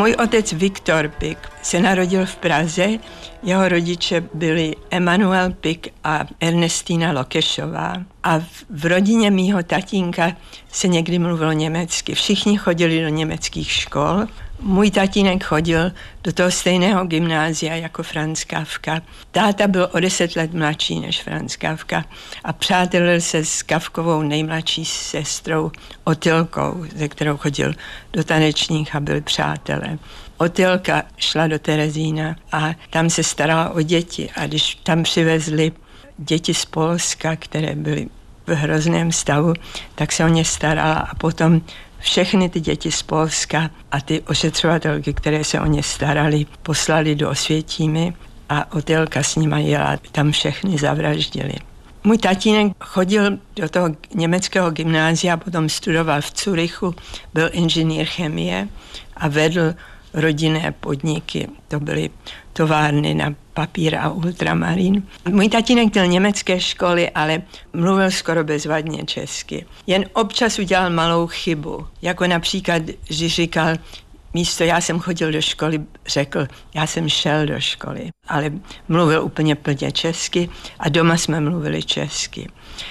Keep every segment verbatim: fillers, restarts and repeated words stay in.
Můj otec Viktor Pik se narodil v Praze, jeho rodiče byli Emanuel Pik a Ernestina Lokešová. A v rodině mýho tatínka se někdy mluvilo německy. Všichni chodili do německých škol. Můj tatínek chodil do toho stejného gymnázia jako Franz Kafka. Táta byl o deset let mladší než Franz Kafka a přátelil se s Kafkovou nejmladší sestrou Otylkou, ze kterou chodil do tanečních a byli přátelé. Otylka šla do Terezína a tam se starala o děti a když tam přivezli děti z Polska, které byly v hrozném stavu, tak se o ně starala a potom všechny ty děti z Polska a ty ošetřovatelky, které se o ně starali, poslali do Osvětimi a Otylka s nima jela, tam všechny zavraždili. Můj tatínek chodil do toho německého gymnázia, potom studoval v Curychu, byl inženýr chemie a vedl rodinné podniky. To byly továrny na papír a ultramarín. Můj tatínek byl německé školy, ale mluvil skoro bezvadně česky. Jen občas udělal malou chybu. Jako například, že říkal, místo já jsem chodil do školy, řekl, já jsem šel do školy. Ale mluvil úplně plně česky a doma jsme mluvili česky.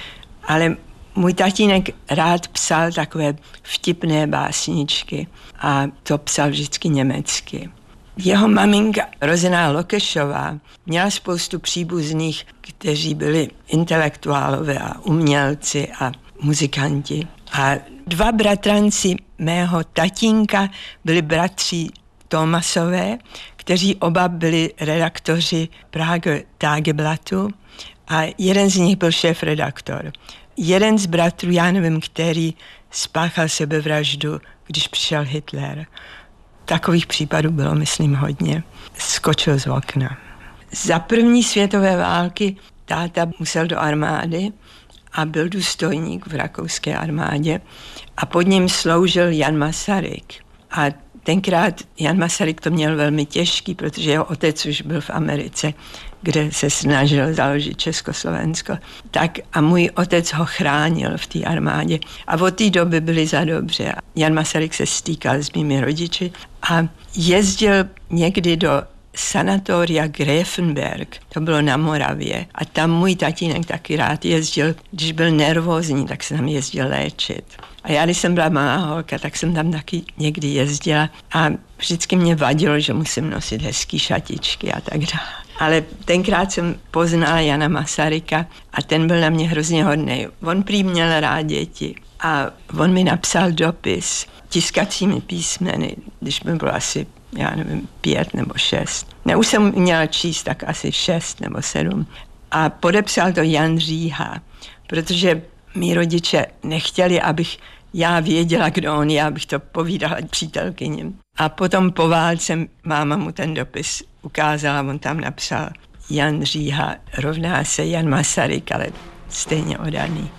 Ale můj tatínek rád psal takové vtipné básničky a to psal vždycky německy. Jeho maminka, rozená Lokešová, měla spoustu příbuzných, kteří byli intelektuálové a umělci a muzikanti. A dva bratranci mého tatínka byli bratři Thomasové, kteří oba byli redaktoři Prager Tageblattu a jeden z nich byl šéfredaktor. Jeden z bratrů, já nevím, který, spáchal sebevraždu, když přišel Hitler. Takových případů bylo, myslím, hodně. Skočil z okna. Za první světové války táta musel do armády a byl důstojník v rakouské armádě a pod ním sloužil Jan Masaryk. A tenkrát Jan Masaryk to měl velmi těžký, protože jeho otec už byl v Americe, kde se snažil založit Československo. Tak a můj otec ho chránil v té armádě. A od té doby byli za dobře. Jan Masaryk se stýkal s mými rodiči a jezdil někdy do sanatoria Gräfenberg, to bylo na Moravě. A tam můj tatínek taky rád jezdil, když byl nervózní, tak se tam jezdil léčit. A já, když jsem byla malá holka, tak jsem tam taky někdy jezdila a vždycky mě vadilo, že musím nosit hezký šatičky a tak dále. Ale tenkrát jsem poznala Jana Masaryka a ten byl na mě hrozně hodnej. On prý měl rád děti a on mi napsal dopis tiskacími písmeny, když mi bylo asi, já nevím, pět nebo šest. Ne, už jsem měla číst tak asi šest nebo sedm. A podepsal to Jan Říha, protože mí rodiče nechtěli, abych já věděla, kdo on je, abych to povídala přítelkyním. A potom po válce máma mu ten dopis ukázala, on tam napsal Jan Říha rovná se Jan Masaryk, ale stejně oddaný.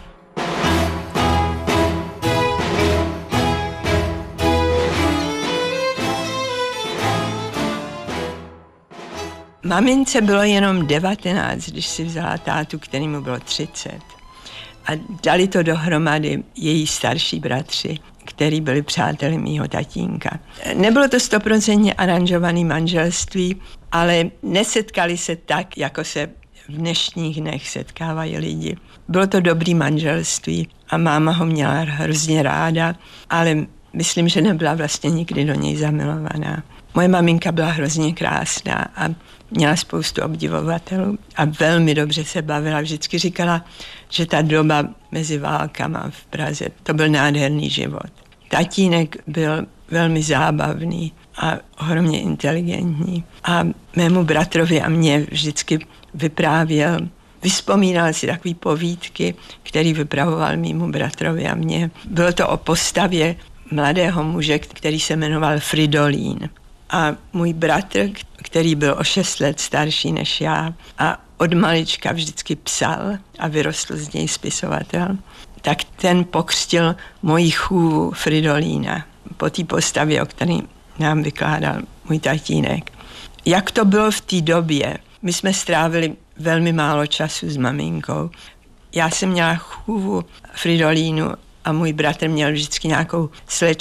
Mamince bylo jenom devatenáct, když si vzala tátu, který mu bylo třicet. A dali to dohromady její starší bratři, který byli přáteli mýho tatínka. Nebylo to stoprocentně aranžované manželství, ale nesetkali se tak, jako se v dnešních dnech setkávají lidi. Bylo to dobrý manželství a máma ho měla hrozně ráda, ale myslím, že nebyla vlastně nikdy do něj zamilovaná. Moje maminka byla hrozně krásná a měla spoustu obdivovatelů a velmi dobře se bavila. Vždycky říkala, že ta doba mezi válkama v Praze, to byl nádherný život. Tatínek byl velmi zábavný a ohromně inteligentní. A mému bratrovi a mě vždycky vyprávěl, vyzpomínal si takové povídky, který vypravoval mému bratrovi a mě. Bylo to o postavě mladého muže, který se jmenoval Fridolín. A můj bratr, který byl o šest let starší než já a od malička vždycky psal a vyrostl z něj spisovatel, tak ten pokřtil moji chůvu Fridolína po té postavě, o které nám vykládal můj tatínek. Jak to bylo v té době? My jsme strávili velmi málo času s maminkou. Já jsem měla chůvu Fridolínu a můj bratr měl vždycky nějakou slečnu,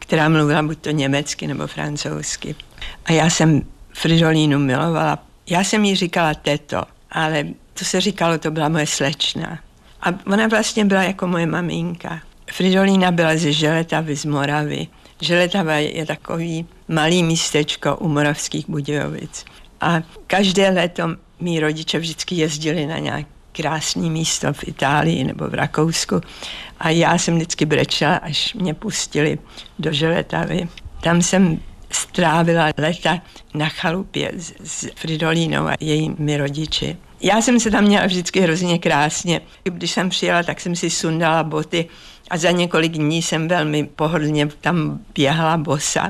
která mluvila buď to německy nebo francouzsky. A já jsem Fridolínu milovala. Já jsem jí říkala teto, ale to se říkalo, to byla moje slečna. A ona vlastně byla jako moje maminka. Fridolína byla ze Želetavy, z Moravy. Želetava je takový malý místečko u Moravských Budějovic. A každé léto mý rodiče vždycky jezdili na nějaké krásné místo v Itálii nebo v Rakousku. A já jsem vždycky brečela, až mě pustili do Želetavy. Tam jsem strávila léta na chalupě s, s Fridolínou a jejími rodiči. Já jsem se tam měla vždycky hrozně krásně. Když jsem přijela, tak jsem si sundala boty a za několik dní jsem velmi pohodlně tam běhala bosa.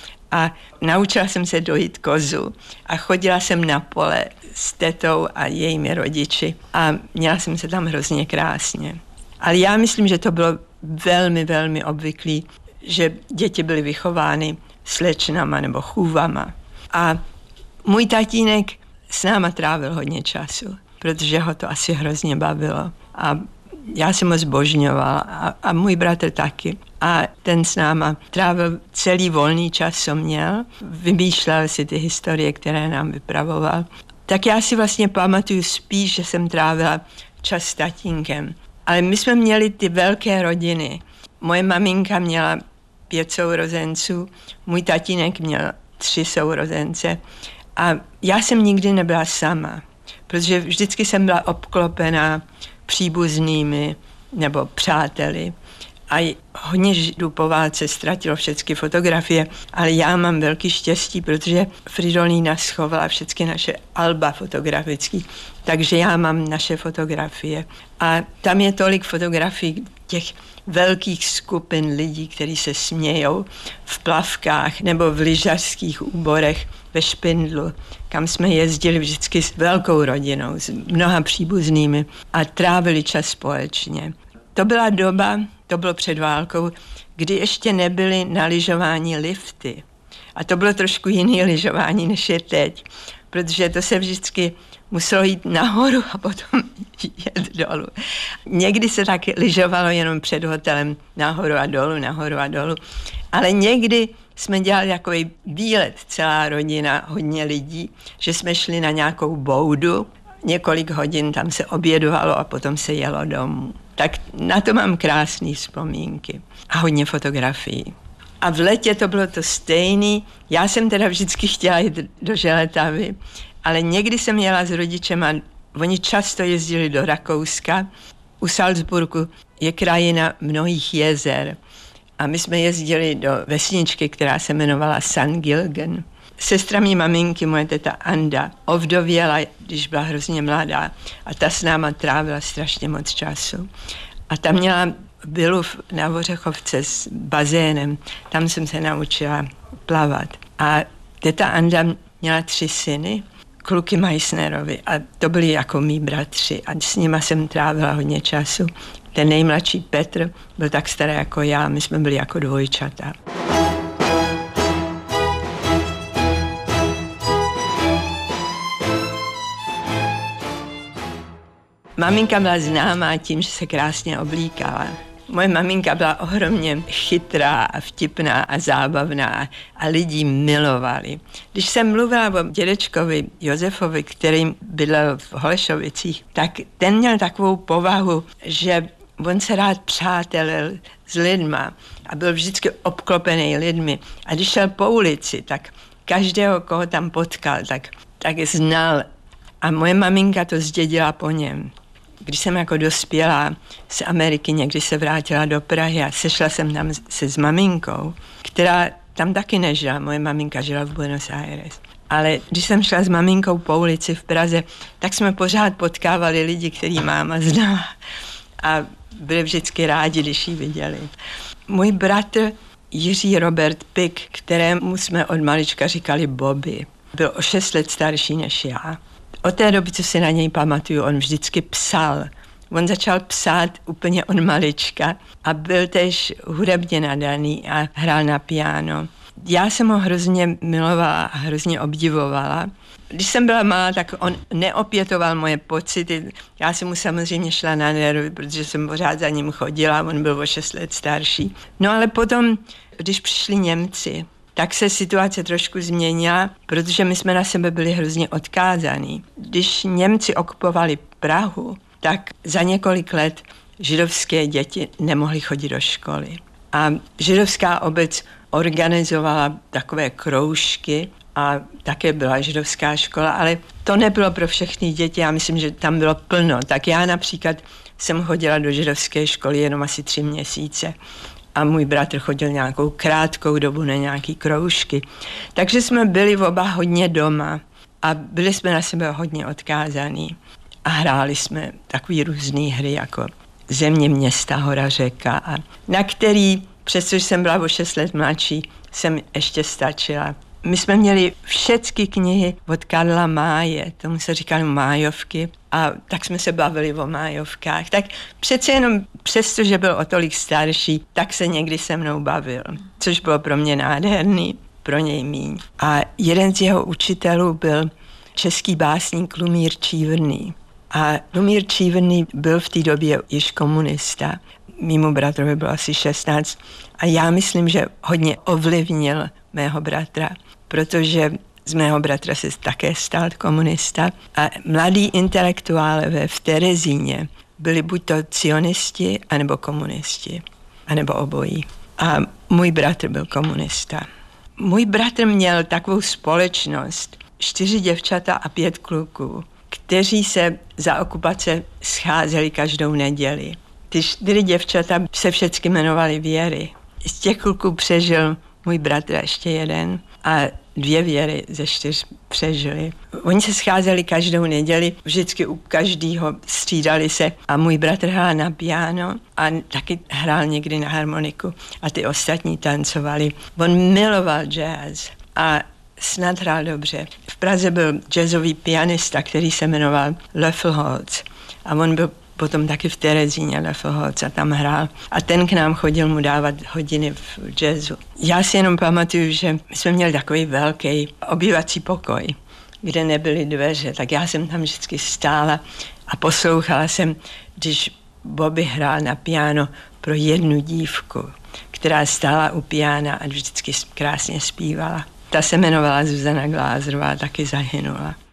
A naučila jsem se dojít kozu a chodila jsem na pole s tetou a jejími rodiči a měla jsem se tam hrozně krásně. Ale já myslím, že to bylo velmi, velmi obvyklé, že děti byly vychovány slečnama nebo chůvama. A můj tatínek s náma trávil hodně času, protože ho to asi hrozně bavilo. A já jsem ho zbožňovala a, a můj bratr taky. A ten s náma trávil celý volný čas, co měl. Vymýšlel si ty historie, které nám vypravoval. Tak já si vlastně pamatuju spíš, že jsem trávila čas s tatínkem. Ale my jsme měli ty velké rodiny. Moje maminka měla pět sourozenců, můj tatínek měl tři sourozence a já jsem nikdy nebyla sama, protože vždycky jsem byla obklopená příbuznými nebo přáteli. A hodně Židů po válce ztratilo všechny fotografie, ale já mám velký štěstí, protože Fridolína schovala všechny naše alba fotografické, takže já mám naše fotografie. A tam je tolik fotografií těch velkých skupin lidí, kteří se smějou v plavkách nebo v lyžařských úborech ve Špindlu, kam jsme jezdili vždycky s velkou rodinou, s mnoha příbuznými a trávili čas společně. To byla doba, to bylo před válkou, kdy ještě nebyly na lyžování lifty. A to bylo trošku jiné lyžování, než je teď, protože to se vždycky muselo jít nahoru a potom jet dolů. Někdy se taky lyžovalo jenom před hotelem nahoru a dolů, nahoru a dolů, ale někdy jsme dělali takový výlet, celá rodina, hodně lidí, že jsme šli na nějakou boudu, několik hodin tam se obědovalo a potom se jelo domů. Tak na to mám krásné vzpomínky a hodně fotografií. A v letě to bylo to stejný. Já jsem teda vždycky chtěla jít do Želetavy, ale někdy jsem jela s rodičema, oni často jezdili do Rakouska. U Salzburgu je krajina mnohých jezer a my jsme jezdili do vesničky, která se jmenovala Sankt Gilgen. Sestra mý maminky, moje teta Anda, ovdověla, když byla hrozně mladá a ta s náma trávila strašně moc času. A tam měla vilu na Ořechovce s bazénem, tam jsem se naučila plavat. A teta Anda měla tři syny, kluky Meissnerovi a to byli jako mý bratři a s nima jsem trávila hodně času. Ten nejmladší Petr byl tak starý jako já, my jsme byli jako dvojčata. Maminka byla známá tím, že se krásně oblíkala. Moje maminka byla ohromně chytrá a vtipná a zábavná a lidi milovali. Když jsem mluvila o dědečkovi Josefovi, který bydlel v Holešovicích, tak ten měl takovou povahu, že on se rád přátelil s lidma a byl vždycky obklopený lidmi. A když šel po ulici, tak každého, koho tam potkal, tak, tak znal. A moje maminka to zdědila po něm. Když jsem jako dospělá z Ameriky, někdy se vrátila do Prahy a sešla jsem tam se s maminkou, která tam taky nežila. Moje maminka žila v Buenos Aires. Ale když jsem šla s maminkou po ulici v Praze, tak jsme pořád potkávali lidi, který máma znala. A byli vždycky rádi, když ji viděli. Můj bratr Jiří Robert Pick, kterému jsme od malička říkali Bobby, byl o šest let starší než já. Od té doby, co si na něj pamatuju, on vždycky psal. On začal psát úplně od malička a byl též hudebně nadaný a hrál na piano. Já jsem ho hrozně milovala a hrozně obdivovala. Když jsem byla malá, tak on neopětoval moje pocity. Já jsem mu samozřejmě šla na nervy, protože jsem pořád za ním chodila, on byl o šest let starší. No ale potom když přišli Němci, tak se situace trošku změnila, protože my jsme na sebe byli hrozně odkázaní. Když Němci okupovali Prahu, tak za několik let židovské děti nemohly chodit do školy. A židovská obec organizovala takové kroužky a také byla židovská škola, ale to nebylo pro všechny děti, já myslím, že tam bylo plno. Tak já například jsem chodila do židovské školy jenom asi tři měsíce a můj bratr chodil nějakou krátkou dobu na nějaký kroužky. Takže jsme byli oba hodně doma a byli jsme na sebe hodně odkázaní a hráli jsme takový různý hry jako Země, města, hora, řeka, a na který, přestože jsem byla o šest let mladší, jsem ještě stačila. My jsme měli všechny knihy od Karla Máje, tomu se říkali májovky, a tak jsme se bavili o májovkách. Tak přece jenom přesto, že byl o tolik starší, tak se někdy se mnou bavil, což bylo pro mě nádherný, pro něj míň. A jeden z jeho učitelů byl český básník Lumír Čívrný. A Lumír Čívrný byl v té době již komunista. Mému bratrovi bylo asi šestnáct a já myslím, že hodně ovlivnil mého bratra, protože z mého bratra se také stal komunista a mladí intelektuálové v Terezíně byli buď to cionisti, anebo komunisti, anebo obojí. A můj bratr byl komunista. Můj bratr měl takovou společnost, čtyři děvčata a pět kluků, kteří se za okupace scházeli každou neděli. Ty čtyři děvčata se všechny jmenovali Věry. Z těch kluků přežil můj bratr ještě jeden a dvě Věry ze čtyř přežili. Oni se scházeli každou neděli, vždycky u každého střídali se a můj bratr hrál na piano a taky hrál někdy na harmoniku a ty ostatní tancovali. On miloval jazz a snad hrál dobře. V Praze byl jazzový pianista, který se jmenoval Löffelholz a on byl potom taky v Terezíně Löffelholz a tam hrál. A ten k nám chodil mu dávat hodiny v jazzu. Já si jenom pamatuju, že my jsme měli takový velký obývací pokoj, kde nebyly dveře, tak já jsem tam vždycky stála a poslouchala jsem, když Bobby hrál na piano pro jednu dívku, která stála u piana a vždycky krásně zpívala. Ta se jmenovala Zuzana Glázerová, taky zahynula.